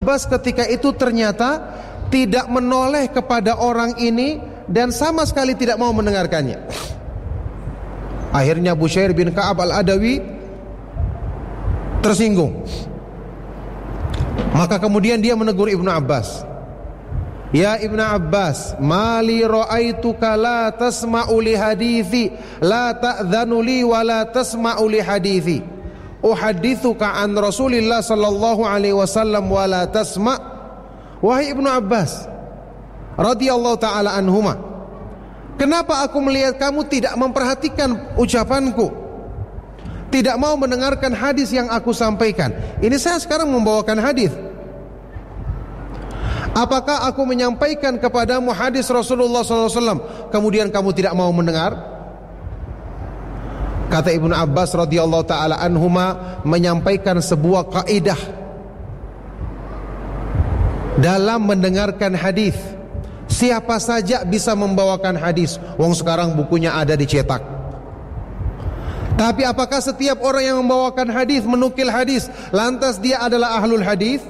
Abbas ketika itu ternyata tidak menoleh kepada orang ini dan sama sekali tidak mau mendengarkannya. Akhirnya Bushair bin Ka'ab al-Adawi tersinggung. Maka kemudian dia menegur Ibnu Abbas. Ya Ibnu Abbas, mali ra'aituka la tasma'u li hadithi, la ta'dhanu li wa la tasma'u li hadithi. Uhaddithuka an Rasulillah sallallahu alaihi wasallam wa la tasma'. Wahai Ibnu Abbas radhiyallahu taala anhuma, kenapa aku melihat kamu tidak memperhatikan ucapanku, tidak mau mendengarkan hadis yang aku sampaikan? Ini saya sekarang membawakan hadis. Apakah aku menyampaikan kepadamu hadis Rasulullah SAW, kemudian kamu tidak mau mendengar? Kata Ibnu Abbas radhiyallahu taala anhuma menyampaikan sebuah kaidah dalam mendengarkan hadis. Siapa saja bisa membawakan hadis. Wong sekarang bukunya ada dicetak. Tapi apakah setiap orang yang membawakan hadis, menukil hadis, lantas dia adalah ahlul hadis?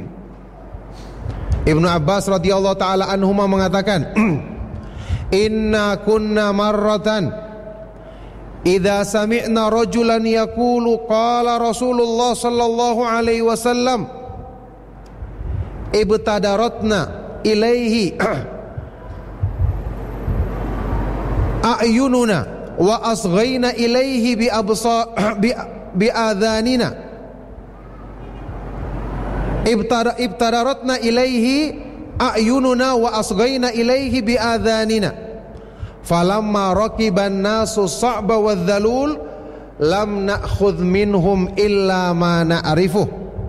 Ibnu Abbas radhiyallahu taala anhuma mengatakan, "Inna kunna marratan idza sami'na rajulan yaqulu qala Rasulullah sallallahu alaihi wasallam ibtadaratna ilaihi a'yununa wa asghayna ilaihi bi adhanina." Ibtadaratna ilaihi a'yununa wa asghayna ilaihi bi adhanina. Falamma rakiban nasu sa'ba wadh-dhalul lam na'khudh minhum illa ma na'rifuh.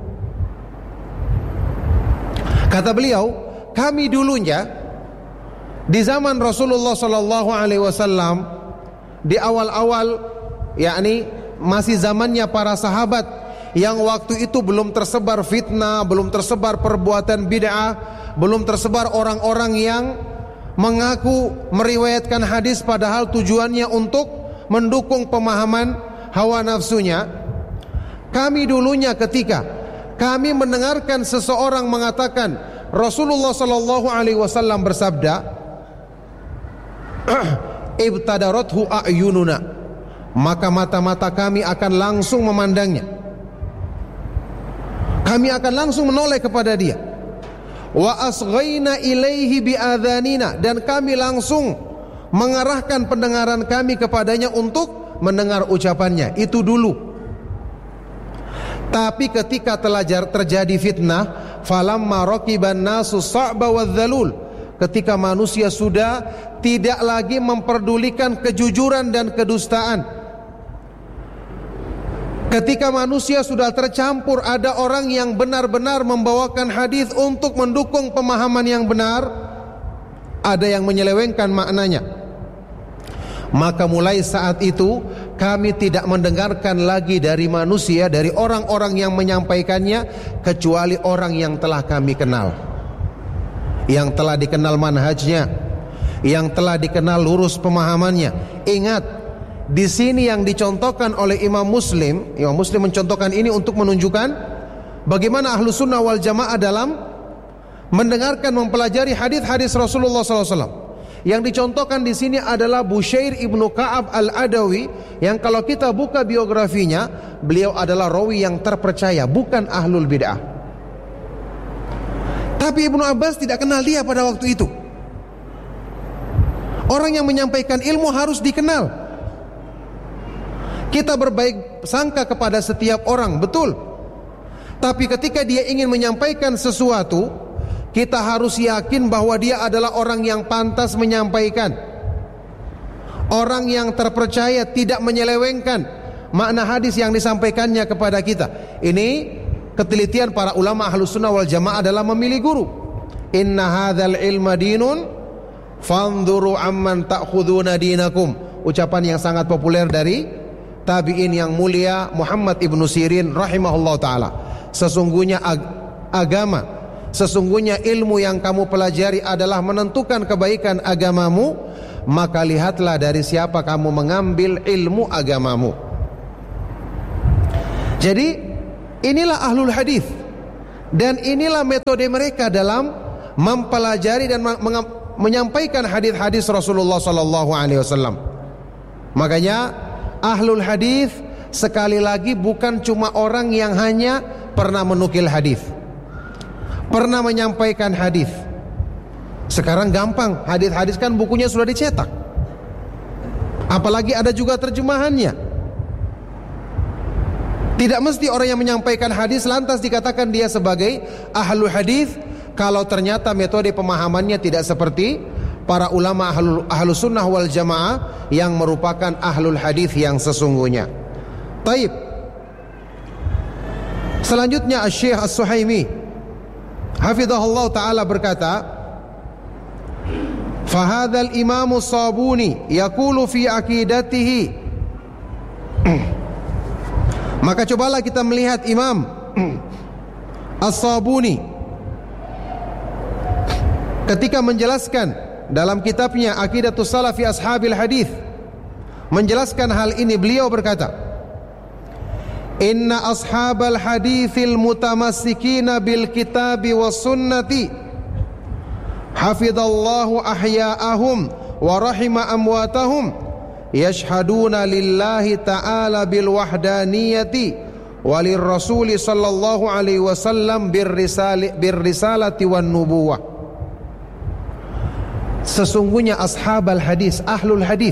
Kata beliau, kami dulunya di zaman Rasulullah sallallahu alaihi wasallam, di awal-awal, yakni masih zamannya para sahabat, yang waktu itu belum tersebar fitnah, belum tersebar perbuatan bid'ah, belum tersebar orang-orang yang mengaku meriwayatkan hadis padahal tujuannya untuk mendukung pemahaman hawa nafsunya. Kami dulunya ketika kami mendengarkan seseorang mengatakan Rasulullah sallallahu alaihi wasallam bersabda, ibtadarathu a'yununa, maka mata-mata kami akan langsung memandangnya. Kami akan langsung menoleh kepada dia. Wa asghayna ilaihi bi adhanina, dan kami langsung mengarahkan pendengaran kami kepadanya untuk mendengar ucapannya. Itu dulu. Tapi ketika telah terjadi fitnah, falamma raqiban nasu sa'ba wadh-dhalul, ketika manusia sudah tidak lagi memperdulikan kejujuran dan kedustaan, ketika manusia sudah tercampur, ada orang yang benar-benar membawakan hadis untuk mendukung pemahaman yang benar, ada yang menyelewengkan maknanya, maka mulai saat itu kami tidak mendengarkan lagi dari manusia, dari orang-orang yang menyampaikannya, kecuali orang yang telah kami kenal, yang telah dikenal manhajnya, yang telah dikenal lurus pemahamannya. Ingat, di sini yang dicontohkan oleh Imam Muslim mencontohkan ini untuk menunjukkan bagaimana ahlu sunnah wal jamaah dalam mendengarkan, mempelajari hadis-hadis Rasulullah SAW. Yang dicontohkan di sini adalah Bushair ibnu Ka'ab al-Adawi, yang kalau kita buka biografinya, beliau adalah rawi yang terpercaya, bukan ahlul bid'ah. Tapi Ibnu Abbas tidak kenal dia pada waktu itu. Orang yang menyampaikan ilmu harus dikenal. Kita berbaik sangka kepada setiap orang, betul. Tapi ketika dia ingin menyampaikan sesuatu, kita harus yakin bahwa dia adalah orang yang pantas menyampaikan, orang yang terpercaya, tidak menyelewengkan makna hadis yang disampaikannya kepada kita. Ini ketelitian para ulama ahlus sunnah wal jamaah dalam memilih guru. Inna hadzal ilma dinun fanzuru amman ta'khuduna dinakum. Ucapan yang sangat populer dari tabi'in yang mulia Muhammad ibnu Sirin rahimahullah ta'ala. Sesungguhnya agama, sesungguhnya ilmu yang kamu pelajari adalah menentukan kebaikan agamamu, maka lihatlah dari siapa kamu mengambil ilmu agamamu. Jadi inilah ahlul hadis. Dan inilah metode mereka dalam mempelajari dan menyampaikan hadis-hadis Rasulullah sallallahu alaihi wasallam. Makanya ahlul hadis sekali lagi bukan cuma orang yang hanya pernah menukil hadis, pernah menyampaikan hadis. Sekarang gampang, hadis-hadis kan bukunya sudah dicetak. Apalagi ada juga terjemahannya. Tidak mesti orang yang menyampaikan hadis lantas dikatakan dia sebagai ahlul hadis kalau ternyata metode pemahamannya tidak seperti para ulama ahlus sunnah wal jamaah yang merupakan ahlul hadis yang sesungguhnya. Taib. Selanjutnya Asy-Syaikh As-Suhaimi hafizahullah taala berkata, "Fahadzal Imam As-Sabuni yaqulu fi aqidatihi." Maka cobalah kita melihat Imam As-Sabuni ketika menjelaskan dalam kitabnya Aqidatus Salafi Ashabil Hadis, menjelaskan hal ini, beliau berkata, "Inna ashabal haditsil mutamassikina bil kitabi was sunnati hafidallahu ahya'ahum wa rahima amwatahum yashhaduna lillahi ta'ala bil wahdaniyati walir rasuli sallallahu alaihi wasallam bir risalati wan nubuwah." Sesungguhnya ashabal hadis, ahlul hadis,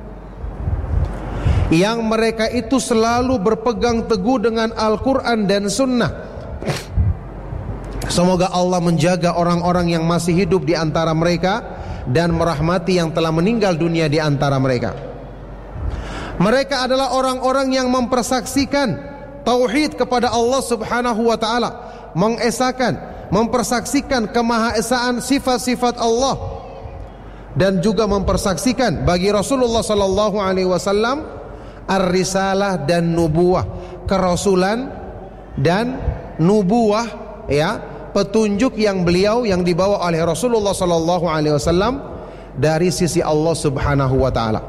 yang mereka itu selalu berpegang teguh dengan Al-Quran dan Sunnah. Semoga Allah menjaga orang-orang yang masih hidup di antara mereka dan merahmati yang telah meninggal dunia di antara mereka. Mereka adalah orang-orang yang mempersaksikan tauhid kepada Allah Subhanahu wa taala, mengesahkan, mempersaksikan kemahaesaan sifat-sifat Allah, dan juga mempersaksikan bagi Rasulullah sallallahu alaihi wasallam ar-risalah dan nubuwah, kerasulan dan nubuwah, ya, petunjuk yang dibawa oleh Rasulullah sallallahu alaihi wasallam dari sisi Allah Subhanahu wa taala.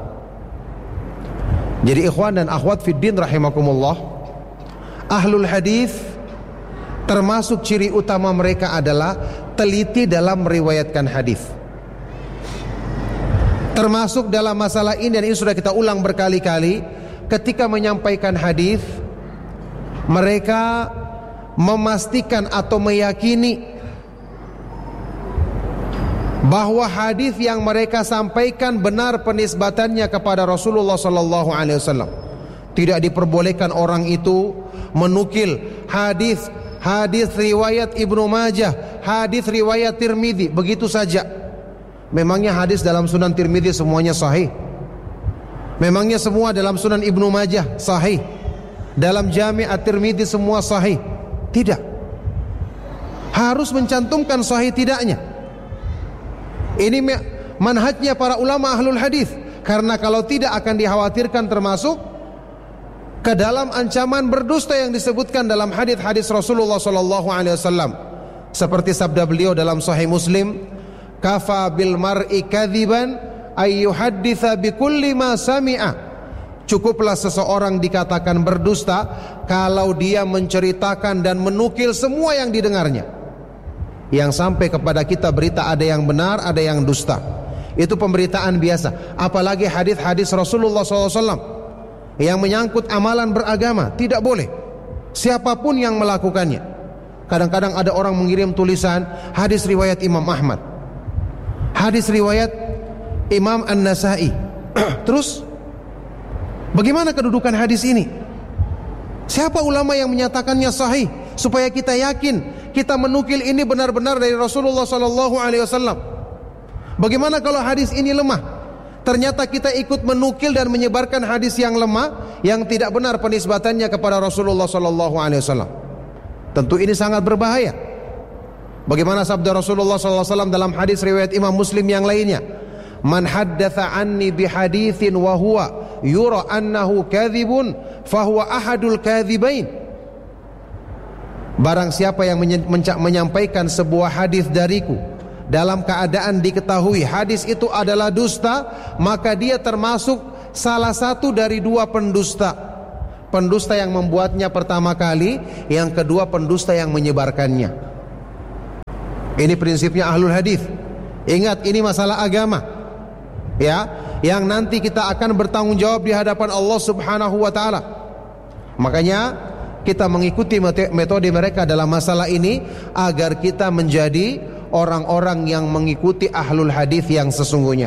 Jadi ikhwan dan akhwat fiddin rahimakumullah, ahlul hadis termasuk ciri utama mereka adalah teliti dalam meriwayatkan hadis. Termasuk dalam masalah ini, dan ini sudah kita ulang berkali-kali, ketika menyampaikan hadis mereka memastikan atau meyakini bahwa hadis yang mereka sampaikan benar penisbatannya kepada Rasulullah sallallahu alaihi wasallam. Tidak diperbolehkan orang itu menukil hadis riwayat Ibnu Majah, hadis riwayat Tirmidzi begitu saja. Memangnya hadis dalam Sunan Tirmidzi semuanya sahih? Memangnya semua dalam Sunan Ibnu Majah sahih? Dalam Jami' At-Tirmidzi semua sahih? Tidak. Harus mencantumkan sahih tidaknya. Ini manhajnya para ulama ahlul hadis, karena kalau tidak akan dikhawatirkan termasuk ke dalam ancaman berdusta yang disebutkan dalam hadis-hadis Rasulullah sallallahu alaihi wasallam. Seperti sabda beliau dalam Sahih Muslim, "Kafa bil mar'i kadziban ay yuhadditsa bi kulli ma sami'a." Cukuplah seseorang dikatakan berdusta kalau dia menceritakan dan menukil semua yang didengarnya. Yang sampai kepada kita berita ada yang benar, ada yang dusta. Itu pemberitaan biasa. Apalagi hadis-hadis Rasulullah SAW yang menyangkut amalan beragama, tidak boleh. Siapapun yang melakukannya. Kadang-kadang ada orang mengirim tulisan hadis riwayat Imam Ahmad, hadis riwayat Imam An-Nasai. Terus bagaimana kedudukan hadis ini? Siapa ulama yang menyatakannya sahih supaya kita yakin kita menukil ini benar-benar dari Rasulullah sallallahu alaihi wasallam? Bagaimana kalau hadis ini lemah? Ternyata kita ikut menukil dan menyebarkan hadis yang lemah, yang tidak benar penisbatannya kepada Rasulullah sallallahu alaihi wasallam. Tentu ini sangat berbahaya. Bagaimana sabda Rasulullah sallallahu alaihi wasallam dalam hadis riwayat Imam Muslim yang lainnya? Man haddatsa anni bihaditsin wa huwa yura annahu kadzibun fahuwa ahadul kadzibain. Barang siapa yang menyampaikan sebuah hadis dariku dalam keadaan diketahui hadis itu adalah dusta, maka dia termasuk salah satu dari dua pendusta. pendusta yang membuatnya pertama kali, yang kedua pendusta yang menyebarkannya. Ini prinsipnya ahlul hadis. Ingat, ini masalah agama, ya, yang nanti kita akan bertanggung jawab di hadapan Allah Subhanahu wa taala. Makanya kita mengikuti metode mereka dalam masalah ini agar kita menjadi orang-orang yang mengikuti ahlul hadis yang sesungguhnya.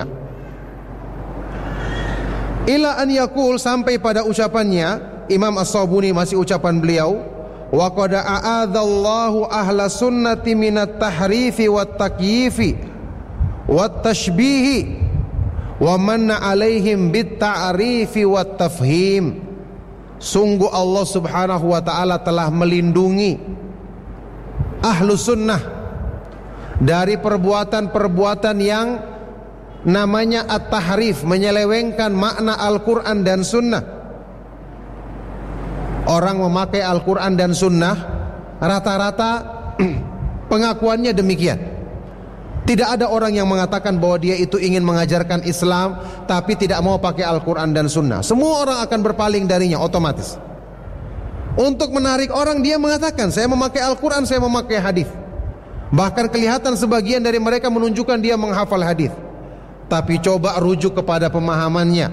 Ila an yaqul, sampai pada ucapannya Imam As-Sabuni, masih ucapan beliau, wa qad a'adzallahu ahla sunnati minat tahrifi wat takyifi wat tashbihi wa manna alaihim bit ta'rifi wat tafhim. Sungguh Allah Subhanahu wa ta'ala telah melindungi ahlu sunnah dari perbuatan-perbuatan yang namanya at-tahrif, menyelewengkan makna Al-Quran dan sunnah. Orang memakai Al-Quran dan sunnah rata-rata pengakuannya demikian. Tidak ada orang yang mengatakan bahwa dia itu ingin mengajarkan Islam tapi tidak mau pakai Al-Quran dan sunnah. Semua orang akan berpaling darinya otomatis. Untuk menarik orang, dia mengatakan, saya memakai Al-Quran, saya memakai hadis. Bahkan kelihatan sebagian dari mereka menunjukkan dia menghafal hadis. Tapi coba rujuk kepada pemahamannya.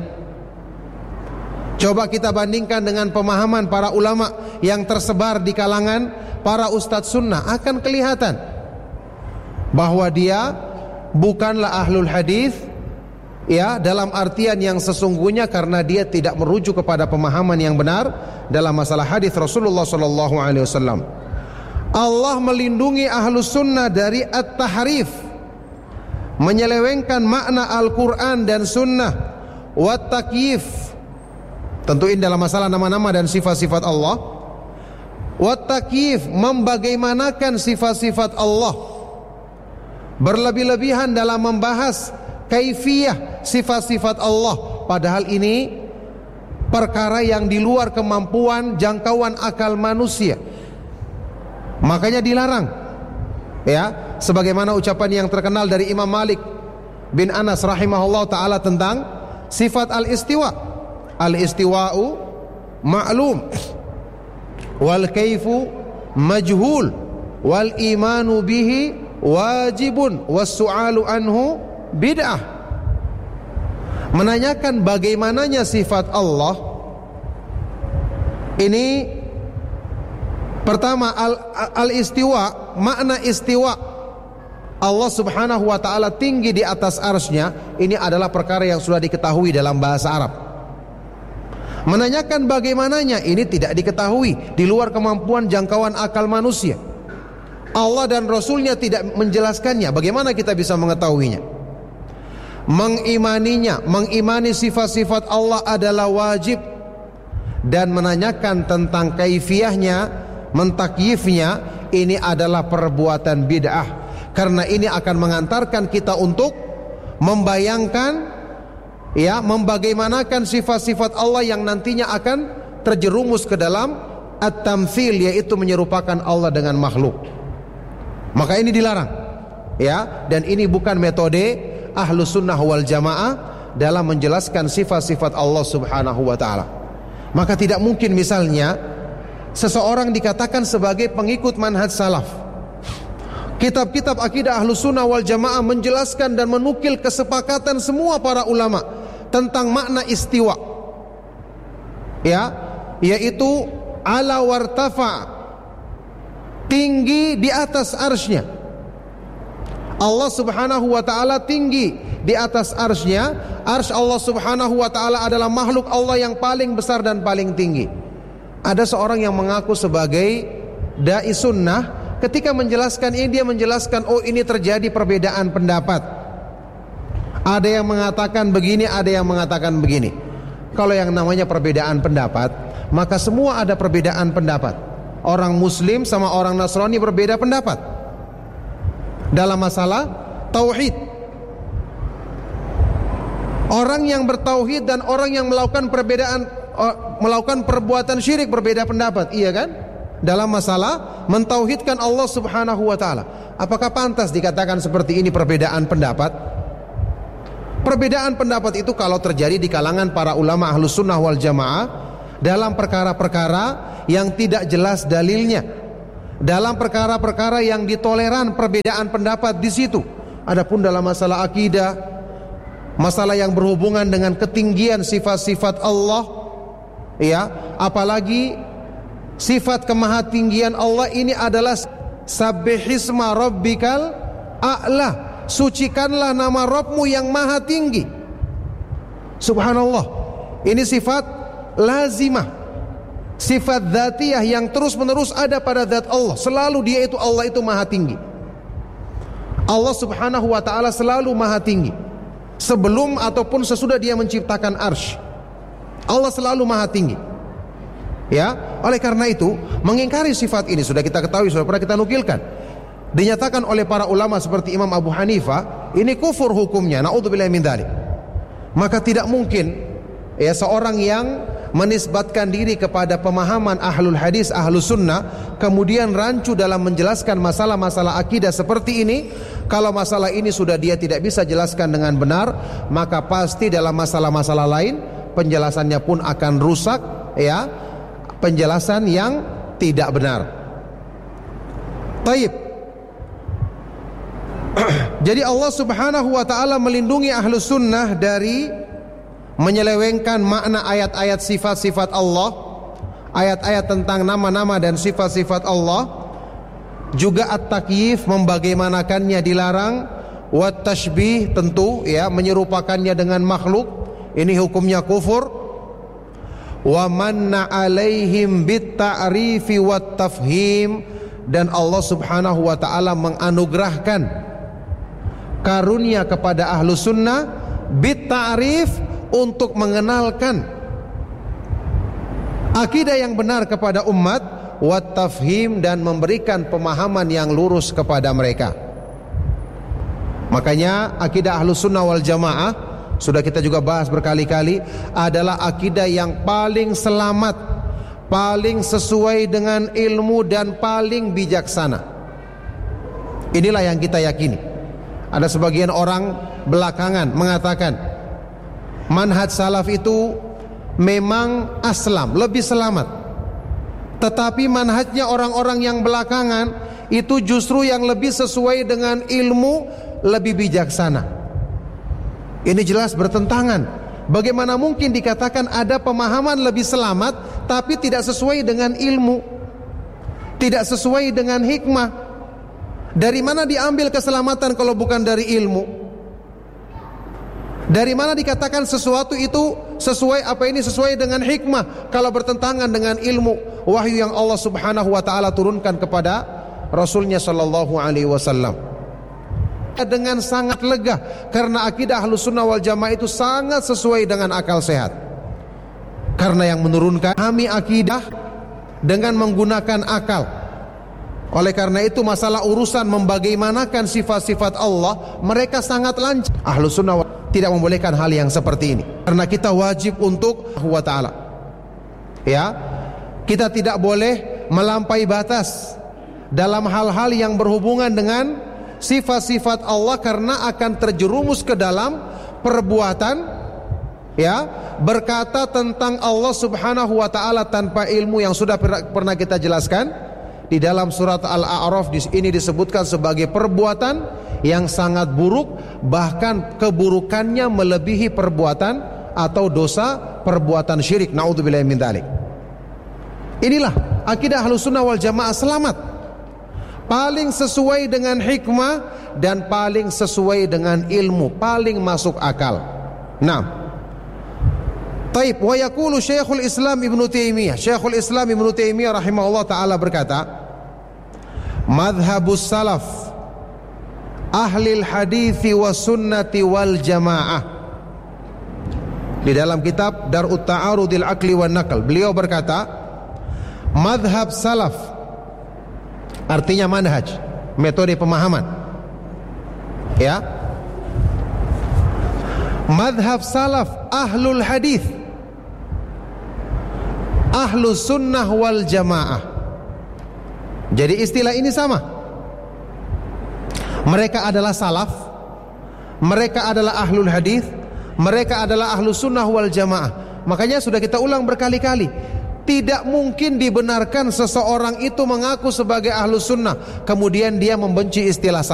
Coba kita bandingkan dengan pemahaman para ulama yang tersebar di kalangan para ustadz sunnah, akan kelihatan bahwa dia bukanlah ahlul hadis, ya, dalam artian yang sesungguhnya, karena dia tidak merujuk kepada pemahaman yang benar dalam masalah hadis Rasulullah sallallahu alaihi wasallam. Allah melindungi ahlus sunnah dari at-tahrif, menyelewengkan makna Al-Quran dan sunnah, wat takyif, tentuin dalam masalah nama-nama dan sifat-sifat Allah, wat takyif, membagaimanakan sifat-sifat Allah, berlebih-lebihan dalam membahas kaifiyah sifat-sifat Allah, padahal ini perkara yang di luar kemampuan jangkauan akal manusia. Makanya dilarang, ya, sebagaimana ucapan yang terkenal dari Imam Malik bin Anas rahimahullah ta'ala tentang sifat al-istiwa. Al-istiwa'u ma'lum wal kaifu majhul wal imanu bihi wajibun wassu'alu anhu bid'ah. Menanyakan bagaimananya sifat Allah ini, pertama al-istiwa, makna istiwa, Allah Subhanahu wa ta'ala tinggi di atas arsy-Nya, ini adalah perkara yang sudah diketahui dalam bahasa Arab. Menanyakan bagaimananya, ini tidak diketahui, di luar kemampuan jangkauan akal manusia. Allah dan Rasulnya tidak menjelaskannya, bagaimana kita bisa mengetahuinya? Mengimaninya, mengimani sifat-sifat Allah adalah wajib. Dan menanyakan tentang kaifiyahnya, mentakyifnya, ini adalah perbuatan bid'ah. Karena ini akan mengantarkan kita untuk membayangkan, ya, membagaimanakan sifat-sifat Allah yang nantinya akan terjerumus ke dalam at-tamtsil, yaitu menyerupakan Allah dengan makhluk. Maka ini dilarang, ya, dan ini bukan metode ahlus sunnah wal jamaah dalam menjelaskan sifat-sifat Allah Subhanahu wa ta'ala. Maka tidak mungkin misalnya seseorang dikatakan sebagai pengikut manhaj salaf. Kitab-kitab akidah ahlus sunnah wal jamaah menjelaskan dan menukil kesepakatan semua para ulama tentang makna istiwa, ya, yaitu ala wartafa, tinggi di atas arsy-Nya. Allah Subhanahu wa ta'ala tinggi di atas arsy-Nya. Arsy Allah Subhanahu wa ta'ala adalah makhluk Allah yang paling besar dan paling tinggi. Ada seorang yang mengaku sebagai dai sunnah, ketika menjelaskan ini, dia menjelaskan, oh, ini terjadi perbedaan pendapat. Ada yang mengatakan begini, ada yang mengatakan begini. Kalau yang namanya perbedaan pendapat, maka semua ada perbedaan pendapat. Orang Muslim sama orang Nasrani berbeda pendapat dalam masalah tauhid. Orang yang bertauhid dan orang yang melakukan perbuatan syirik berbeda pendapat, iya kan? Dalam masalah mentauhidkan Allah Subhanahu wa ta'ala. Apakah pantas dikatakan seperti ini perbedaan pendapat? Perbedaan pendapat itu kalau terjadi di kalangan para ulama ahlus sunnah wal jamaah dalam perkara-perkara yang tidak jelas dalilnya, dalam perkara-perkara yang ditoleran perbedaan pendapat di situ. Adapun dalam masalah akidah, masalah yang berhubungan dengan ketinggian sifat-sifat Allah, ya, apalagi sifat kemahatinggian Allah ini adalah sabbihisma rabbikal a'la, sucikanlah nama Rabbmu yang maha tinggi. Subhanallah, ini sifat lazimah, sifat dzatiyah yang terus menerus ada pada zat Allah. Selalu dia itu, Allah itu maha tinggi. Allah subhanahu wa ta'ala selalu maha tinggi, sebelum ataupun sesudah dia menciptakan arsy. Allah selalu maha tinggi, ya. Oleh karena itu, mengingkari sifat ini sudah kita ketahui, sudah pernah kita nukilkan, dinyatakan oleh para ulama seperti Imam Abu Hanifah, ini kufur hukumnya, naudzubillahi min dzalik. Maka tidak mungkin, ya, seorang yang menisbatkan diri kepada pemahaman ahlul hadis, ahlus sunnah, kemudian rancu dalam menjelaskan masalah-masalah akidah seperti ini. Kalau masalah ini sudah dia tidak bisa jelaskan dengan benar, maka pasti dalam masalah-masalah lain penjelasannya pun akan rusak, ya, penjelasan yang tidak benar. Taib. Jadi Allah subhanahu wa ta'ala melindungi ahlus sunnah dari menyelewengkan makna ayat-ayat sifat-sifat Allah, ayat-ayat tentang nama-nama dan sifat-sifat Allah. Juga at-takyif, membagaimanakannya dilarang. Wat tashbih, tentu, ya, menyerupakannya dengan makhluk, ini hukumnya kufur. Wa manna alaihim bit ta'rifi wat tafhim, dan Allah subhanahu wa ta'ala menganugerahkan karunia kepada ahlu sunnah bit ta'rif, untuk mengenalkan akidah yang benar kepada umat, wat tafhim, dan memberikan pemahaman yang lurus kepada mereka. Makanya akidah ahlus sunnah wal jamaah, sudah kita juga bahas berkali-kali, adalah akidah yang paling selamat, paling sesuai dengan ilmu, dan paling bijaksana. Inilah yang kita yakini. Ada sebagian orang belakangan mengatakan manhaj salaf itu memang aslam, lebih selamat, tetapi manhajnya orang-orang yang belakangan itu justru yang lebih sesuai dengan ilmu, lebih bijaksana. Ini jelas bertentangan. Bagaimana mungkin dikatakan ada pemahaman lebih selamat tapi tidak sesuai dengan ilmu, tidak sesuai dengan hikmah? Dari mana diambil keselamatan kalau bukan dari ilmu? Dari mana dikatakan sesuatu itu sesuai, apa ini sesuai dengan hikmah, kalau bertentangan dengan ilmu, wahyu yang Allah subhanahu wa ta'ala turunkan kepada Rasulnya sallallahu alaihi wasallam? Dengan sangat lega, karena akidah ahlus sunnah wal jamaah itu sangat sesuai dengan akal sehat. Karena yang menurunkan kami akidah dengan menggunakan akal. Oleh karena itu masalah urusan membagaimanakan sifat-sifat Allah, mereka sangat lancar. Ahlus sunnah tidak membolehkan hal yang seperti ini, karena kita wajib untuk Allah Ta'ala, ya, kita tidak boleh melampaui batas dalam hal-hal yang berhubungan dengan sifat-sifat Allah, karena akan terjerumus ke dalam perbuatan, ya, berkata tentang Allah subhanahu wa ta'ala tanpa ilmu, yang sudah pernah kita jelaskan. Di dalam surat Al-A'raf ini disebutkan sebagai perbuatan yang sangat buruk, bahkan keburukannya melebihi perbuatan atau dosa perbuatan syirik. Naudzubillahi min dzalik. Inilah akidah Ahlus Sunnah wal Jamaah selamat, paling sesuai dengan hikmah dan paling sesuai dengan ilmu, paling masuk akal. Nah, taib, wa yaqulu Syekhul Islam Ibnu Taimiyah, Syekhul Islam Ibnu Taimiyah rahimahullah taala berkata, madhabus salaf ahlil hadithi was sunnati wal jamaah. Di dalam kitab Dar'ut Ta'arudil Aqli wan Naql, beliau berkata, madhab salaf artinya manhaj, metode pemahaman, ya. Madhab salaf ahlul hadith, ahlus sunnah wal jamaah. Jadi istilah ini sama. Mereka adalah salaf, mereka adalah ahlul hadith, mereka adalah ahlus sunnah wal jamaah. Makanya sudah kita ulang berkali-kali, Tidak mungkin dibenarkan seseorang itu mengaku sebagai ahlus sunnah kemudian dia membenci istilah